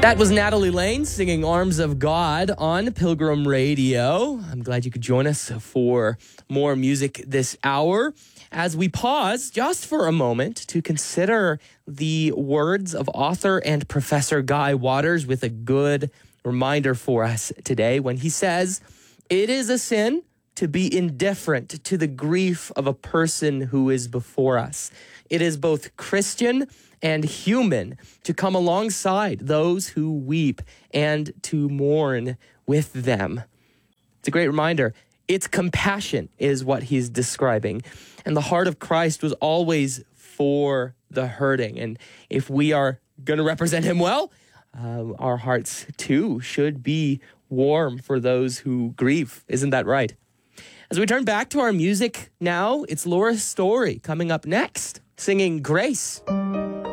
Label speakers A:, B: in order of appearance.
A: That was Natalie Lane singing Arms of God on Pilgrim Radio. I'm glad you could join us for more music this hour as we pause just for a moment to consider the words of author and Professor Guy Waters with a good reminder for us today when he says, "It is a sin to be indifferent to the grief of a person who is before us. It is both Christian and human to come alongside those who weep and to mourn with them." It's a great reminder. It's compassion is what he's describing. And the heart of Christ was always for the hurting. And if we are going to represent him well, our hearts too should be warm for those who grieve. Isn't that right? As we turn back to our music now, it's Laura Story coming up next, singing Grace.